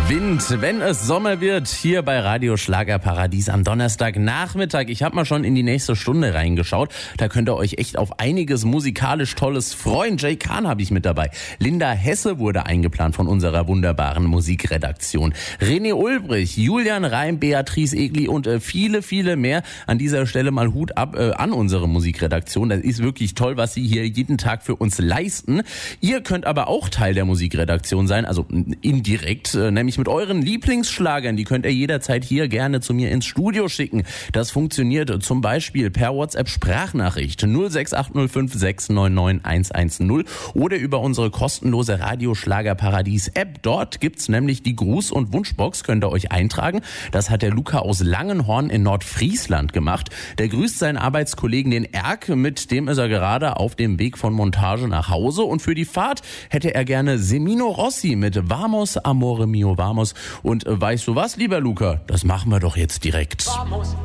Wind, wenn es Sommer wird, hier bei Radio Schlagerparadies am Donnerstagnachmittag. Ich habe mal schon in die nächste Stunde reingeschaut. Da könnt ihr euch echt auf einiges musikalisch Tolles freuen. Jay Kahn habe ich mit dabei. Linda Hesse wurde eingeplant von unserer wunderbaren Musikredaktion. René Ulbrich, Julian Reim, Beatrice Egli und viele, viele mehr. An dieser Stelle mal Hut ab an unsere Musikredaktion. Das ist wirklich toll, was sie hier jeden Tag für uns leisten. Ihr könnt aber auch Teil der Musikredaktion sein, also indirekt, nämlich mit euren Lieblingsschlagern. Die könnt ihr jederzeit hier gerne zu mir ins Studio schicken. Das funktioniert zum Beispiel per WhatsApp-Sprachnachricht 06805 699 110 oder über unsere kostenlose Radio Schlagerparadies-App. Dort gibt's nämlich die Gruß- und Wunschbox, könnt ihr euch eintragen. Das hat der Luca aus Langenhorn in Nordfriesland gemacht. Der grüßt seinen Arbeitskollegen, den Erk, mit dem ist er gerade auf dem Weg von Montage nach Hause. Und für die Fahrt hätte er gerne Semino Rossi mit Vamos, Amore Mio, Vamos. Und weißt du was, lieber Luca? Das machen wir doch jetzt direkt. Vamos,